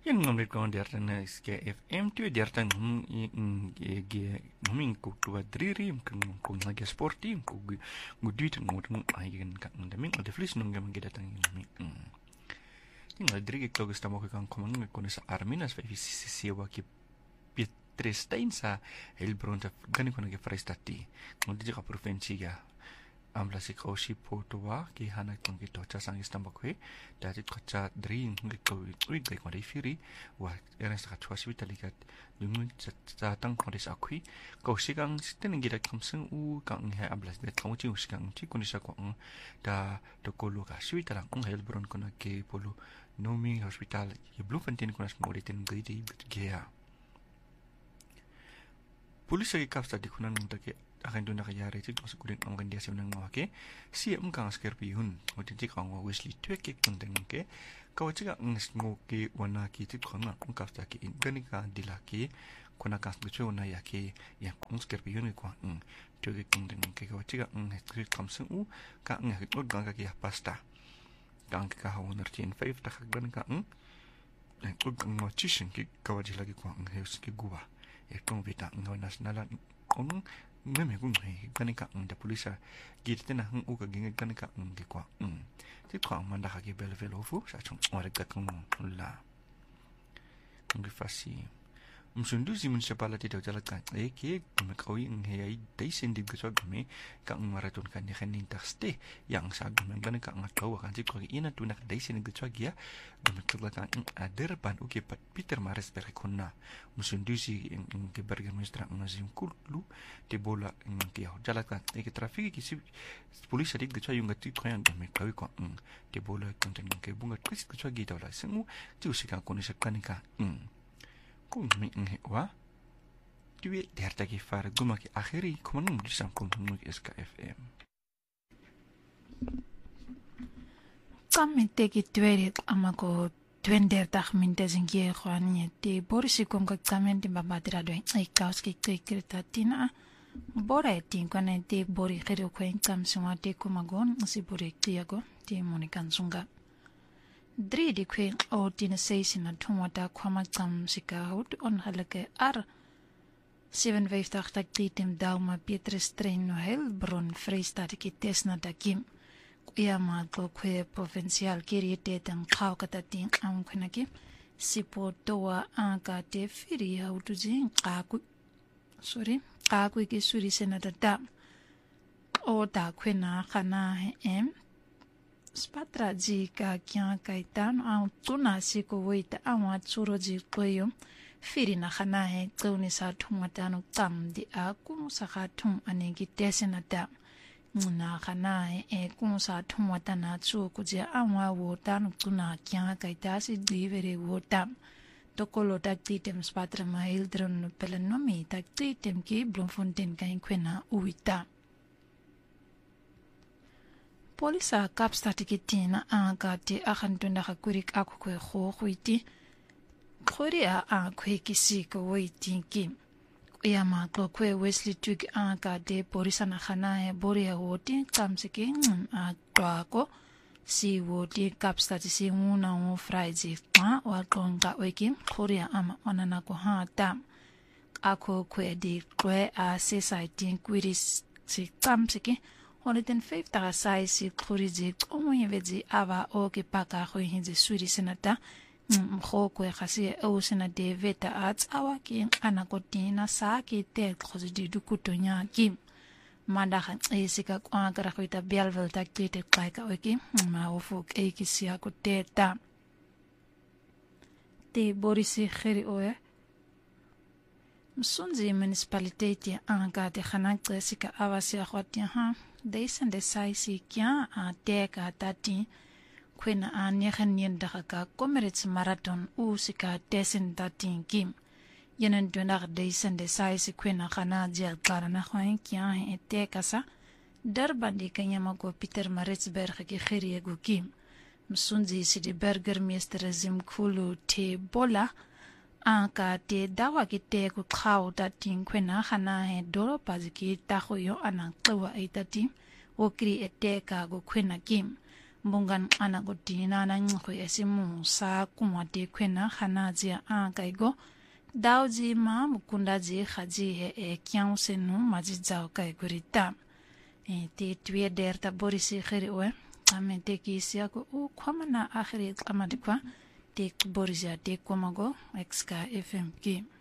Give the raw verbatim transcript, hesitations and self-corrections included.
Yang ngambil kau dertan S K F M tu dertan hum ge huming ku tu adriri mungkin kau lagi sporty kau gudi tu ngau tu ai kan kan demi ada flis nunggu mungkin datang ini. Yang adriri kau gusta mau kau komang kau nesa arminas vai visi siwa ki Pietrestein sa Heilbronn ta gani kau nagi frestati. Kau di jaka provinsi ya. Amla si kau si potoa ki hana kong ki tocha sang istambakwe dati tocha dri ngi kau ui gai kong firi wa eran sa kachua si vitalikat lungun sa tang kong desa akui kau si kang sitten ngi da kamseng u kang ngi hai amla si kang uci usi kang uci kong desa kong da dokolo ka si vitalang kong Heilbronn kong ke polo nomi hospital ye Bloemfontein kong as ngoritin gai di gea Polis lagi kapsa di kunan ngutake akan tu nak yari cik masuk kulit orang dia sebenarnya ngawake siap mengkang skerpiun kemudian cik orang Wesley tuek ke kunteng ke kau cik nges ngoke wana ki cik kau nak ungkap tak in ganika dilaki kuna kas tu wana yake yang kau skerpiun ke kau tuek ke kunteng ke kau cik nges cik kamseng u kau nges ut gang kaki pasta gang kau nertiin five tak ganika ng ut gang ngocising ke kau aja lagi kau nges ke gua ekong bita ngau nasionalan ong meme gung he kanika ng da polisa gite na ng uga ginga kanika ng di kwa ng ti kwa manda ka gi belvelo fu sa chung ore ka kung la ng fasi msundu si municipality daw jalat kan e ke kumakawi ng he ay dai sendi gso game ka ng maraton kan ni kanin taste yang sa game kanika ng tawa kan ti ko ina tu nak dai sendi gso gia kumakawa kan ader ban uke pat Peter Mares berekonna msundu si ng ke berger ministra ng zim kullu te bola ng ke jalat kan e ke trafiki ki si polisi dik gso yung gati ko yang game kawi ko ng te bola konten ke bunga twist gso gi daw la sengu ti usika ko ni sa kanika ng kung mingi wa tuwe derta ki far guma ki akhiri kuman mu disam kung mu S K F M kamme te ki tuwe amako twender tak minte zingie khwani te borisi kung ka kamen di babadira do ai kaus ki krita tina bora tin kone te bori khiro kwen kam suma te kumagon si bori tiago te monikan sunga Drie di kwe o dina seisi na tumwata kwama tam sika hout on halake ar seven five tak drie tim dauma Pietrestein no Heilbronn Vrystaat ki tesna da kim kuya ma ko kwe provincial kiri te tang kau kata ting am kwenaki sipo toa anka te firi hautu zin kaku sorry kaku ki suri senata da o da kwe na kana em Spatra ji ka kya kaitan au tuna siko wita awa tsuro ji koyo firi na khana he tuni sa thumata no tam di a ku sa kha thum ane gi tesena da na khana he e ku sa thumata na tsu ku je awa wo ta no tuna kya kaita si di vere wo tam tokolo tak titem spatra ma Heilbronn pelenomi tak titem ki Bloemfontein kain kwena uita Polisa kapstati kitina anga te akantunda kakurik aku kwe kho khwiti khoria a kwe kisi ko waiting kim ya ma ko kwe Wesley tug anga de polisa na khana e boria woti kamsiki a twako si woti kapstati si una o friday ma wa konga weki khoria ama onana ko ha tam ako kwe di kwe a society kwiris si kamsiki On het een vijftig saai si khuriji omoye vezi ava o ke paka kho hinzi suri senata mkho kwe khasi o senate veta at awa ki anakotina sa ki te khozidi dukutonya ki manda khan esika kwa kara khoita belvel tak tete kaika oki ma ofuk e ki sia ko teta te borisi khiri oe msunzi municipality anga te khanak sika awa si akhwati ha Deisen de saisi kya a teka tati kwena a nyechen yendaka ka Comrades Marathon u sika tesen tati kim yenen dunak deisen de saisi kwena kana jel klara na khwain kya e teka sa darbandi kanyama go Peter Maritzburg ki khiri gu kim msunzi sidi burgermeester Zimkhulu te bola anka te dawa ki te ku khau tati kwena khana he doro paziki ta khoyo ana twa itati okri eteka go kwena kim mbungan anagodina na ngco esimu sa kumwate kwena khanazia angaigo dauji ma mukundaji khaji he e kyang senu majizao kai gurita e te twie derta borisi khiri we amente kisia ko u kwamana akhiri amadikwa te borisia te komago xk fm ki